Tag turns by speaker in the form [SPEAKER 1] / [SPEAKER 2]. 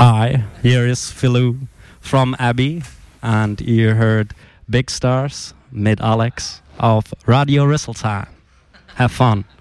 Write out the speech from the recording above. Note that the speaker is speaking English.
[SPEAKER 1] Hi, here is Philou from Abbey, and you heard Big Stars, Mid Alex of Radio Risseltime. Have fun.